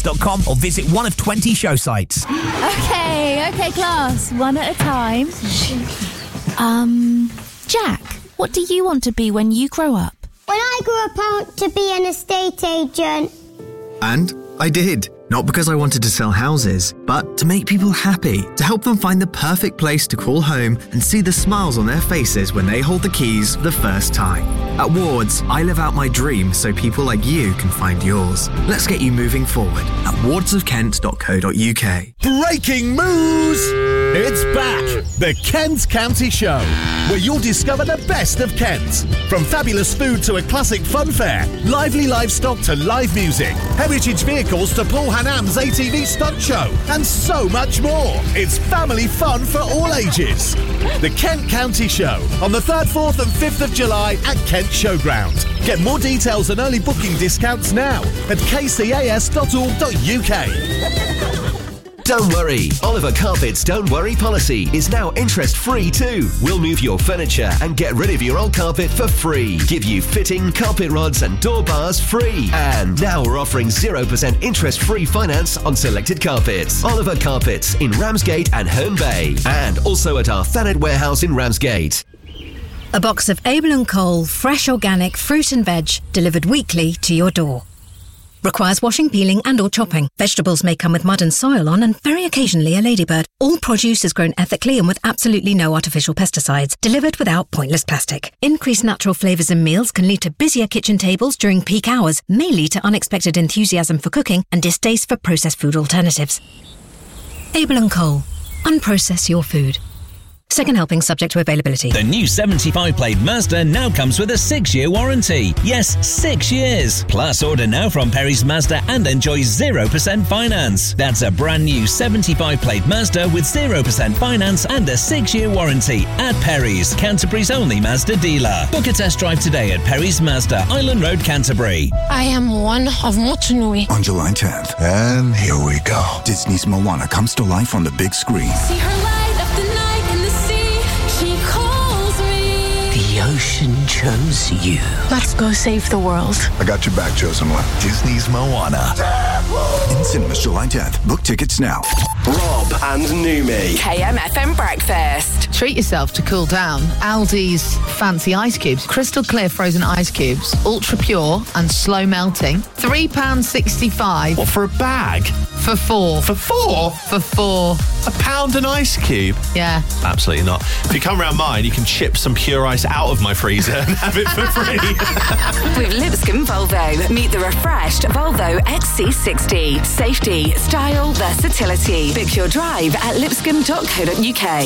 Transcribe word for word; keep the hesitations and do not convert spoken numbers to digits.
kents dot com or visit one of twenty show sites. Okay, okay, class. One at a time. Um, Jack, what do you want to be when you grow up? When I grew up, I want to be an estate agent. And I did. Not because I wanted to sell houses, but to make people happy, to help them find the perfect place to call home and see the smiles on their faces when they hold the keys for the first time. At Wards, I live out my dream so people like you can find yours. Let's get you moving forward at wards of kent dot co dot uk. Breaking news! It's back! The Kent County Show, where you'll discover the best of Kent. From fabulous food to a classic fun fair, lively livestock to live music, heritage vehicles to Paul Hanam's A T V stunt show, and so much more. It's family fun for all ages. The Kent County Show on the third, fourth and fifth of July at Kent Showground. Get more details and early booking discounts now at k c a s dot org dot u k. Don't worry, Oliver Carpet's Don't Worry policy is now interest-free too. We'll move your furniture and get rid of your old carpet for free. Give you fitting, carpet rods and door bars free. And now we're offering zero percent interest-free finance on selected carpets. Oliver Carpets in Ramsgate and Herne Bay. And also at our Thanet warehouse in Ramsgate. A box of Abel and Cole fresh organic fruit and veg delivered weekly to your door. Requires washing, peeling and or chopping. Vegetables may come with mud and soil on and very occasionally a ladybird. All produce is grown ethically and with absolutely no artificial pesticides. Delivered without pointless plastic. Increased natural flavours in meals can lead to busier kitchen tables during peak hours, may lead to unexpected enthusiasm for cooking and distaste for processed food alternatives. Abel and Cole. Unprocess your food. Second helping subject to availability. The new seventy-five plate Mazda now comes with a six-year warranty. Yes, six years. Plus, order now from Perry's Mazda and enjoy zero percent finance. That's a brand new seventy-five plate Mazda with zero percent finance and a six-year warranty at Perry's, Canterbury's only Mazda dealer. Book a test drive today at Perry's Mazda, Island Road, Canterbury. I am one of Motunui. On July tenth. And here we go. Disney's Moana comes to life on the big screen. See her light up the night in the sea. She calls me. The ocean chose you. Let's go save the world. I got your back, Chosen One. Disney's Moana. In cinemas July tenth. Book tickets now. Rob and Numi. K M F M Breakfast. Treat yourself to cool down. Aldi's fancy ice cubes. Crystal clear frozen ice cubes. Ultra pure and slow melting. three pounds sixty-five. What, for a bag? For four. For four? For four. A pound an ice cube? Yeah. Absolutely not. If you come round mine, you can chip some pure ice out of my freezer and have it for free. With Lipscomb Volvo. Meet the refreshed Volvo X C sixty. Safety, style, versatility. Book your drive at lipscomb dot co dot uk.